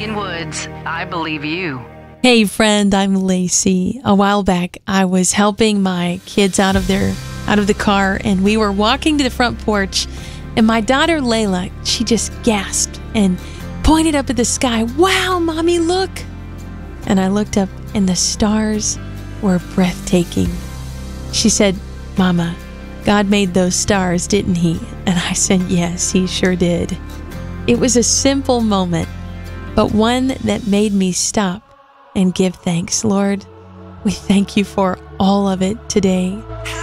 Megan Woods, I believe you. Hey friend, I'm Lacey. A while back, I was helping my kids out of the car, and we were walking to the front porch, and my daughter Layla, she just gasped and pointed up at the sky. Wow, Mommy, look! And I looked up, and the stars were breathtaking. She said, Mama, God made those stars, didn't he? And I said, yes, he sure did. It was a simple moment, but one that made me stop and give thanks. Lord, we thank you for all of it today.